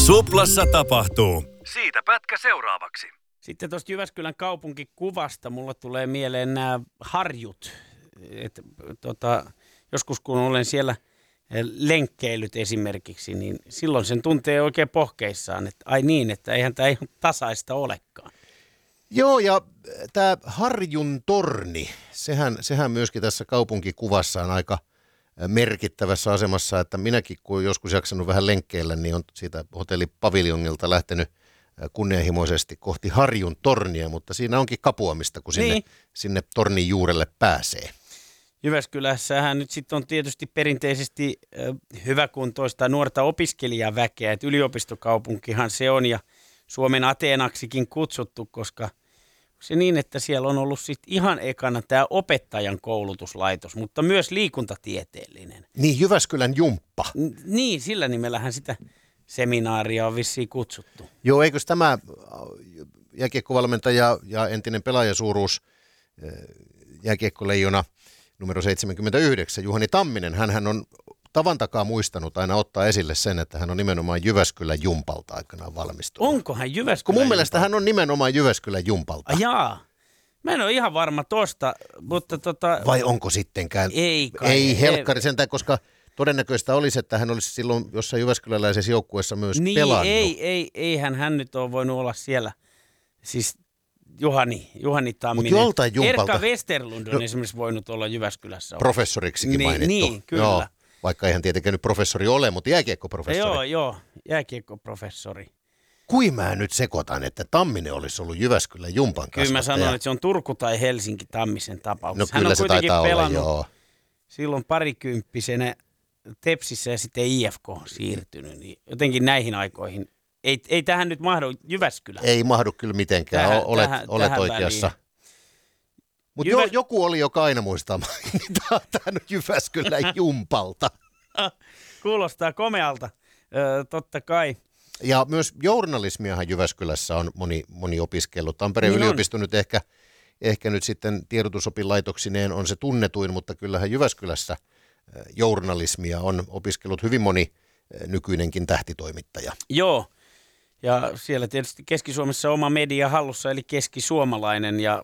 Suplassa tapahtuu. Siitä pätkä seuraavaksi. Sitten tuosta Jyväskylän kaupunkikuvasta mulla tulee mieleen nämä harjut. Joskus kun olen siellä lenkkeillyt esimerkiksi, niin silloin sen tuntee oikein pohkeissaan, että ai niin, että eihän tämä ihan tasaista olekaan. Joo, ja tämä Harjun torni, sehän myöskin tässä kaupunkikuvassa on aika merkittävässä asemassa, että minäkin kun joskus jaksanut vähän lenkkeillä, niin on siitä hotellipaviljongilta lähtenyt kunnianhimoisesti kohti Harjun tornia, mutta siinä onkin kapuamista, kun sinne tornin juurelle pääsee. Jyväskylässähän nyt sitten on tietysti perinteisesti hyväkuntoista nuorta opiskelijaväkeä, että yliopistokaupunkihan se on ja Suomen Ateenaksikin kutsuttu, koska se niin, että siellä on ollut sitten ihan ekana tämä opettajan koulutuslaitos, mutta myös liikuntatieteellinen. Niin, Jyväskylän jumppa. Niin, sillä nimellähän sitä seminaaria on vissiin kutsuttu. Joo, eikös tämä jääkiekkovalmentaja ja entinen pelaajasuuruus jääkiekkoleijona numero 79, Juhani Tamminen, hänhän on tavan takaa muistanut aina ottaa esille sen, että hän on nimenomaan Jyväskylän jumpalta aikanaan valmistunut. Onko hän Jyväskylän Kun mun mielestä hän on nimenomaan Jyväskylän jumpalta. Jaa. Mä en ole ihan varma tosta, mutta Vai onko sittenkään? Ei helkkari sentään, koska todennäköistä olisi, että hän olisi silloin jossain jyväskyläläisessä joukkueessa myös pelannut. Eihän hän nyt ole voinut olla siellä. Siis Juhani Tamminen. Mut joltain jumpalta. Erkka Westerlund on esimerkiksi voinut olla Jyväskylässä. Professoriksikin mainittu. Niin, kyllä. Joo, vaikka eihän tietenkään nyt professori ole, mutta jääkiekkoprofessori. Joo, jääkiekkoprofessori. Kui mä nyt sekoitan, että Tamminen olisi ollut Jyväskylän jumpan kasvattaja? Kyllä mä sanon, että se on Turku tai Helsinki Tammisen tapauksessa. No kyllä hän on se taitaa pelannut olla, joo. Silloin parikymppisenä Tepsissä ja sitten IFK siirtynyt. Niin jotenkin näihin aikoihin. Ei tähän nyt mahdu Jyväskylä. Ei mahdu kyllä mitenkään, olet oikeassa. Mutta joku oli, joka aina muistaa mainita Jyväskylän jumpalta. Kuulostaa komealta, totta kai. Ja myös journalismiahan Jyväskylässä on moni opiskellut. Tampereen yliopisto nyt ehkä nyt sitten tiedotusopilaitoksineen on se tunnetuin, mutta kyllähän Jyväskylässä journalismia on opiskellut hyvin moni nykyinenkin tähtitoimittaja. Joo, ja siellä tietysti Keski-Suomessa oma media hallussa, eli keskisuomalainen ja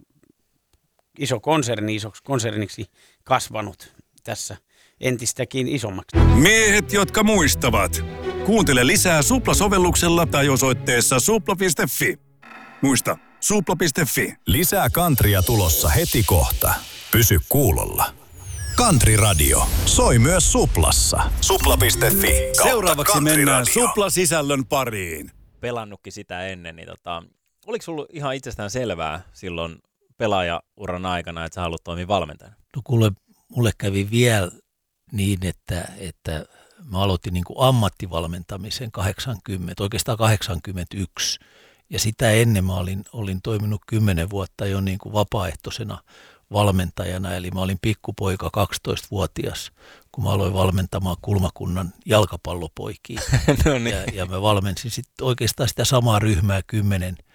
isoksi konserniksi kasvanut tässä entistäkin isommaksi. Miehet, jotka muistavat. Kuuntele lisää Supla-sovelluksella tai osoitteessa supla.fi. Muista, supla.fi. Lisää kantria tulossa heti kohta. Pysy kuulolla. Country Radio. Soi myös Suplassa. Supla.fi. Seuraavaksi mennään Supla-sisällön pariin. Pelannutkin sitä ennen, niin oliko sulla ihan itsestään selvää silloin pelaajauran aikana, että sä haluat toimia valmentajana? No kuule, mulle kävi vielä niin, että mä aloitin niin kuin ammattivalmentamisen 81. Ja sitä ennen mä olin toiminut 10 vuotta jo niin kuin vapaaehtoisena valmentajana. Eli mä olin pikkupoika, 12-vuotias, kun mä aloin valmentamaan Kulmakunnan jalkapallopoikia. No niin. Ja mä valmensin sitten oikeastaan sitä samaa ryhmää